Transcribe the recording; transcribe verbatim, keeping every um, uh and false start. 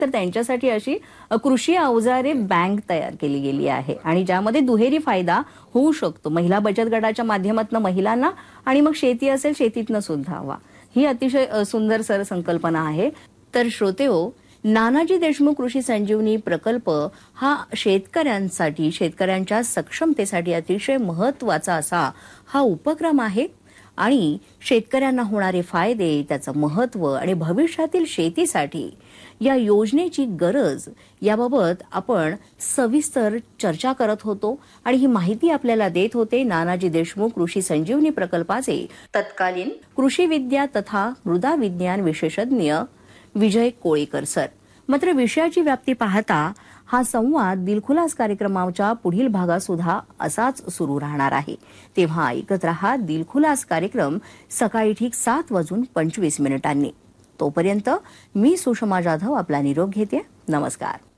तर त्यांच्यासाठी अशी कृषी अवजारे बँक तयार केली गेली आहे आणि ज्यामध्ये दुहेरी फायदा होऊ शकतो. महिला बचत गटाच्या माध्यमातून महिलांना आणि मग शेती असेल शेतीतनं सुद्धा हवा. ही अतिशय सुंदर सर संकल्पना आहे. तर श्रोतेहो, नानाजी देशमुख कृषी संजीवनी प्रकल्प हा शेतकऱ्यांसाठी शेतकऱ्यांच्या सक्षमतेसाठी अतिशय महत्वाचा असा हा उपक्रम आहे आणि शेतकऱ्यांना होणारे फायदे, त्याचं महत्व आणि भविष्यातील शेतीसाठी या योजनेची गरज याबाबत आपण सविस्तर चर्चा करत होतो आणि ही माहिती आपल्याला देत होते नानाजी देशमुख कृषी संजीवनी प्रकल्पाचे तत्कालीन कृषी विद्या तथा मृदा विज्ञान विशेषज्ञ विजय कोळीकर सर. मात्र विषयाची व्याप्ती पाहता हा संवाद दिलखुलास कार्यक्रमाच्या पुढील भागात सुद्धा असाच सुरू राहणार आहे. तेव्हा ऐकत रहा दिलखुलास कार्यक्रम सकाळी ठीक सात वाजून पंचवीस मिनिटांनी. तोपर्यंत मी सुषमा जाधव आपला निरोप घेते. नमस्कार.